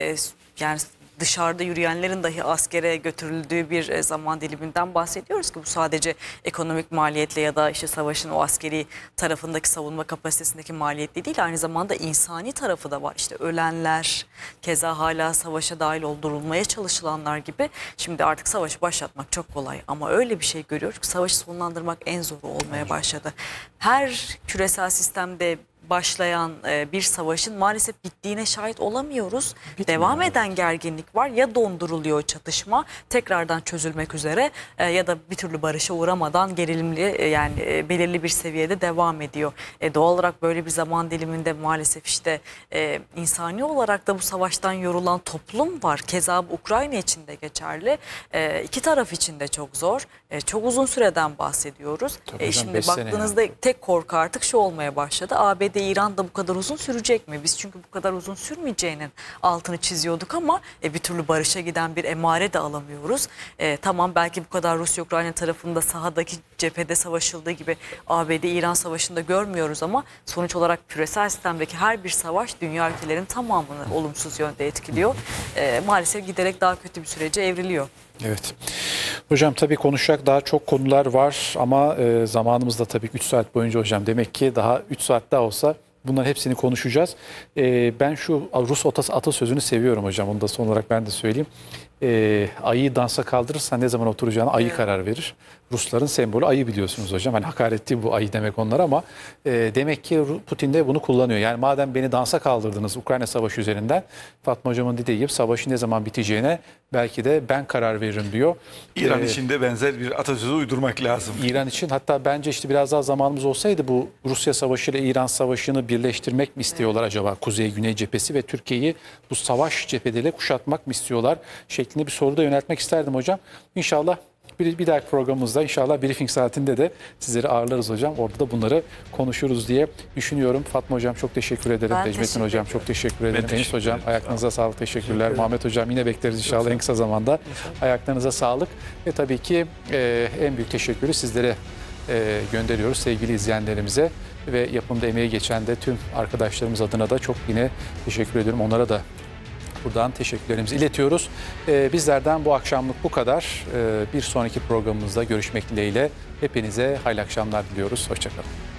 yani dışarıda yürüyenlerin dahi askere götürüldüğü bir zaman diliminden bahsediyoruz ki bu sadece ekonomik maliyetle ya da işte savaşın o askeri tarafındaki savunma kapasitesindeki maliyetli değil, aynı zamanda insani tarafı da var. İşte ölenler, keza hala savaşa dahil oldurulmaya çalışılanlar gibi. Şimdi artık savaşı başlatmak çok kolay ama öyle bir şey görüyoruz ki savaşı sonlandırmak en zoru olmaya başladı. Her küresel sistemde başlayan bir savaşın maalesef bittiğine şahit olamıyoruz. Devam eden gerginlik var. Ya donduruluyor çatışma tekrardan çözülmek üzere ya da bir türlü barışa uğramadan gerilimli yani belirli bir seviyede devam ediyor. Doğal olarak böyle bir zaman diliminde maalesef işte insani olarak da bu savaştan yorulan toplum var. Keza Ukrayna için de geçerli. İki taraf için de çok zor. Çok uzun süreden bahsediyoruz. Şimdi baktığınızda tek korku artık şu olmaya başladı. ABD İran'da bu kadar uzun sürecek mi? Biz çünkü bu kadar uzun sürmeyeceğinin altını çiziyorduk ama bir türlü barışa giden bir emare de alamıyoruz. Tamam, belki bu kadar Rusya-Ukrayna tarafında sahadaki cephede savaşıldığı gibi ABD-İran savaşında görmüyoruz ama sonuç olarak küresel sistemdeki her bir savaş dünya ülkelerin tamamını olumsuz yönde etkiliyor. Maalesef giderek daha kötü bir sürece evriliyor. Evet. Hocam tabii konuşacak daha çok konular var ama zamanımız da tabii 3 saat boyunca hocam. Demek ki daha 3 saat daha olsa bunların hepsini konuşacağız. Ben şu Rus atasözünü seviyorum hocam. Onu da son olarak ben de söyleyeyim. Ayıyı dansa kaldırırsan ne zaman oturacağına ayı karar verir. Rusların sembolü ayı, biliyorsunuz hocam. Hani hakaret değil bu ayı demek onlara ama demek ki Putin de bunu kullanıyor. Yani madem beni dansa kaldırdınız Ukrayna Savaşı üzerinden, Fatma hocamın dediği gibi savaşın ne zaman biteceğine belki de ben karar veririm diyor. İran için de benzer bir atasözü uydurmak lazım. İran için hatta bence işte biraz daha zamanımız olsaydı bu Rusya Savaşı ile İran Savaşı'nı birleştirmek mi istiyorlar acaba? Kuzey-Güney cephesi ve Türkiye'yi bu savaş cepheleriyle kuşatmak mı istiyorlar? Şeklinde bir soru da yöneltmek isterdim hocam. İnşallah bir dahaki programımızda inşallah briefing saatinde de sizleri ağırlarız hocam. Orada da bunları konuşuruz diye düşünüyorum. Fatma hocam çok teşekkür ederim. Necmettin hocam çok teşekkür ederim. Enis hocam ayaklarınıza sağlık, teşekkürler. Muhammed hocam yine bekleriz inşallah en kısa zamanda. Ayaklarınıza sağlık. Ve tabii ki en büyük teşekkürü sizlere gönderiyoruz sevgili izleyenlerimize. Ve yapımda emeği geçen de tüm arkadaşlarımız adına da çok yine teşekkür ediyorum. Onlara da buradan teşekkürlerimizi iletiyoruz. Bizlerden bu akşamlık bu kadar. Bir sonraki programımızda görüşmek dileğiyle hepinize hayırlı akşamlar diliyoruz. Hoşça kalın.